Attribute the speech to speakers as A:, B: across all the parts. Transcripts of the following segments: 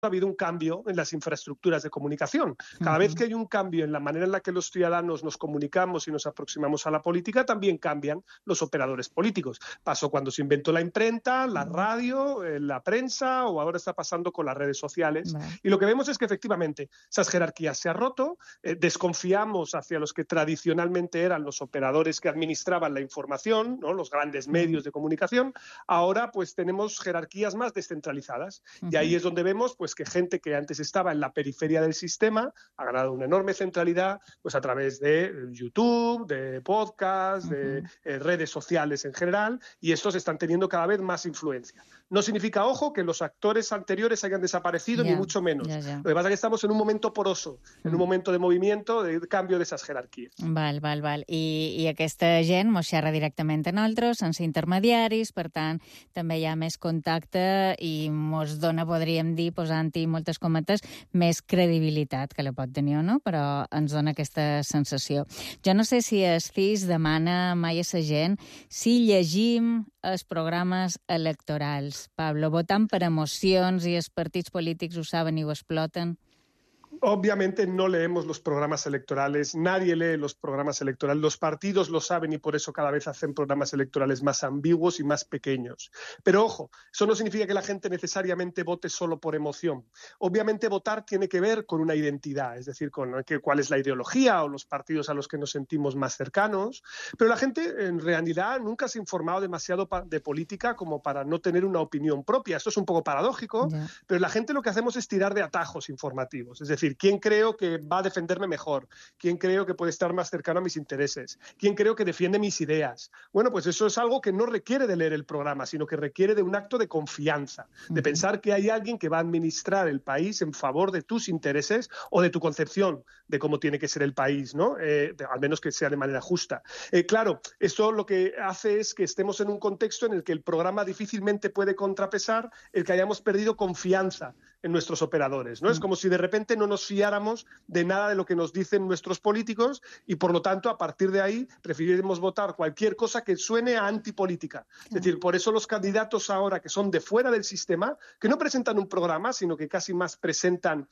A: ha habido un cambio en las infraestructuras de comunicación. Cada vez que hay un cambio en la manera en la que los ciudadanos nos comunicamos y nos aproximamos a la política, también cambian los operadores políticos. Pasó cuando se inventó la imprenta, la radio, la prensa, o ahora está pasando con las redes sociales. Y lo que vemos es que efectivamente esas jerarquías se han roto, desconfiamos hacia los que tradicionalmente eran los operadores que administraban la información, ¿no? Los grandes medios de comunicación. Ahora pues tenemos jerarquías más descentralizadas y ahí es donde vemos pues que gente que antes estaba en la periferia del sistema ha ganado una enorme centralidad pues a través de YouTube, de podcast, de redes sociales en general, y estos están teniendo cada vez más influencia. No significa, ojo, que los actores anteriores hayan desaparecido, ni mucho menos. Lo que pasa es que estamos en un momento poroso, en un momento de movimiento, de cambio de esas jerarquías.
B: Val. I aquesta gent mos xerra directament a nosaltres, sense intermediaris, per tant, també hi ha més contacte i mos dona, podríem dir, posant-hi moltes cometes, més credibilitat, que la pot tenir o no, però ens dona aquesta sensació. Jo no sé si el CIS demana mai a la gent si llegim els programes electorals. Pablo, votant per emocions i els partits polítics ho saben i ho exploten?
A: Obviamente no leemos los programas electorales, nadie lee los programas electorales, los partidos lo saben y por eso cada vez hacen programas electorales más ambiguos y más pequeños. Pero ojo, eso no significa que la gente necesariamente vote solo por emoción. Obviamente votar tiene que ver con una identidad, es decir, con cuál es la ideología o los partidos a los que nos sentimos más cercanos, pero la gente en realidad nunca se ha informado demasiado de política como para no tener una opinión propia. Esto es un poco paradójico, pero la gente lo que hacemos es tirar de atajos informativos, es decir, quién creo que va a defenderme mejor, quién creo que puede estar más cercano a mis intereses, quién creo que defiende mis ideas. Bueno, pues eso es algo que no requiere de leer el programa, sino que requiere de un acto de confianza, de pensar que hay alguien que va a administrar el país en favor de tus intereses o de tu concepción de cómo tiene que ser el país, ¿no? Al menos que sea de manera justa. Claro, esto lo que hace es que estemos en un contexto en el que el programa difícilmente puede contrapesar el que hayamos perdido confianza en nuestros operadores, ¿no? Es como si de repente no nos fiáramos de nada de lo que nos dicen nuestros políticos y, por lo tanto, a partir de ahí preferiremos votar cualquier cosa que suene a antipolítica. Es decir, por eso los candidatos ahora que son de fuera del sistema, que no presentan un programa, sino que casi más presentan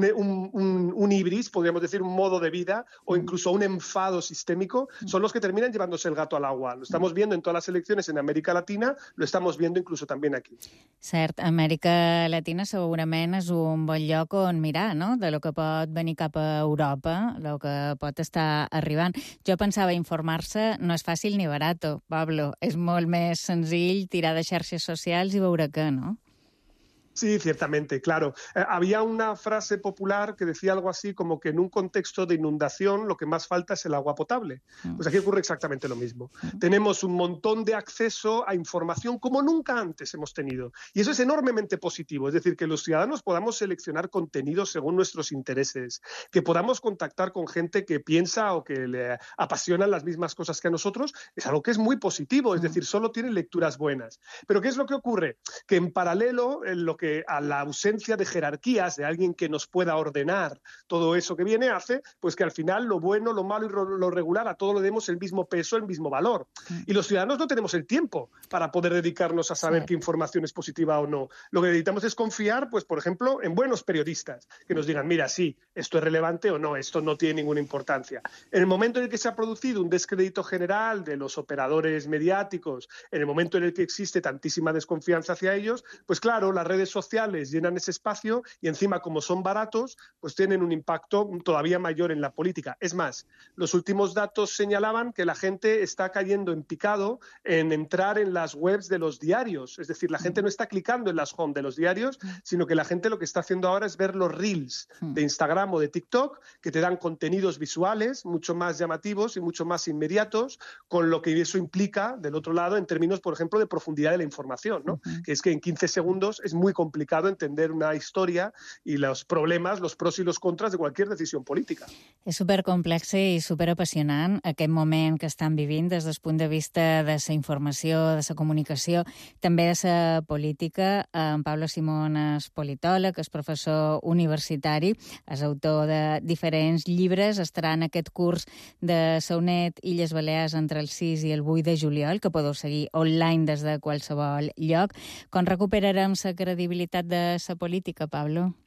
A: un híbris, podríamos decir, un modo de vida o incluso un enfado sistémico, son los que terminan llevándose el gato al agua. Lo estamos viendo en todas las elecciones en América Latina, lo estamos viendo incluso también aquí.
B: Cert, Amèrica Latina segurament és un bon lloc on mirar, no?, de lo que pot venir cap a Europa, el que pot estar arribant. Jo pensava informar-se no és fàcil ni barato, Pablo. És molt més senzill tirar de xarxes socials i veure què, no?
A: Sí, ciertamente, claro. Había una frase popular que decía algo así como que en un contexto de inundación lo que más falta es el agua potable. Pues aquí ocurre exactamente lo mismo. Tenemos un montón de acceso a información como nunca antes hemos tenido. Y eso es enormemente positivo. Es decir, que los ciudadanos podamos seleccionar contenidos según nuestros intereses, que podamos contactar con gente que piensa o que le apasionan las mismas cosas que a nosotros, es algo que es muy positivo. Es decir, solo tienen lecturas buenas. Pero ¿qué es lo que ocurre? Que en paralelo, lo que a la ausencia de jerarquías, de alguien que nos pueda ordenar todo eso que viene, hace pues que al final lo bueno, lo malo y lo regular a todo le demos el mismo peso, el mismo valor. Y los ciudadanos no tenemos el tiempo para poder dedicarnos a saber qué información es positiva o no. Lo que necesitamos es confiar, pues por ejemplo, en buenos periodistas que nos digan, mira, sí, esto es relevante o no, esto no tiene ninguna importancia. En el momento en el que se ha producido un descrédito general de los operadores mediáticos, en el momento en el que existe tantísima desconfianza hacia ellos, pues claro, las redes sociales llenan ese espacio y encima, como son baratos, pues tienen un impacto todavía mayor en la política. Es más, los últimos datos señalaban que la gente está cayendo en picado en entrar en las webs de los diarios. Es decir, la gente no está clicando en las home de los diarios, sino que la gente lo que está haciendo ahora es ver los reels de Instagram o de TikTok, que te dan contenidos visuales mucho más llamativos y mucho más inmediatos, con lo que eso implica, del otro lado, en términos, por ejemplo, de profundidad de la información, ¿no? Que es que en 15 segundos es muy complicado entender una historia y los problemes, los pros i los contras de cualquier decisió política.
B: És supercomplex i superapassionant aquest moment que estan vivint des del punt de vista de la informació, de la comunicació, també de la política. En Pablo Simón és politòleg, és professor universitari, és autor de diferents llibres, estarà en aquest curs de Saunet, Illes Balears, entre el 6 i el 8 de juliol, que podeu seguir online des de qualsevol lloc. Com recuperarem la credibilitat de la política, Pablo?